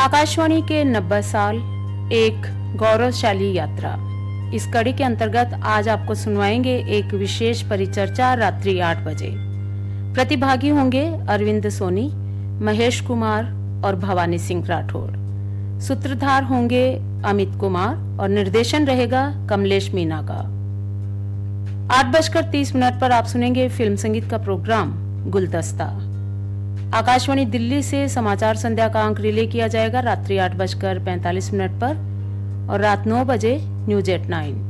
आकाशवाणी के 90 साल एक गौरवशाली यात्रा। इस कड़ी के अंतर्गत आज आपको सुनवाएंगे एक विशेष परिचर्चा रात्रि 8 बजे। प्रतिभागी होंगे अरविंद सोनी, महेश कुमार और भवानी सिंह राठौड़। सूत्रधार होंगे अमित कुमार और निर्देशन रहेगा कमलेश मीना का। 8:30 पर आप सुनेंगे फिल्म संगीत का प्रोग्राम गुलदस्ता। आकाशवाणी दिल्ली से समाचार संध्या का अंक रिले किया जाएगा रात्रि 8:45 पर और रात 9 बजे न्यूज एट 9।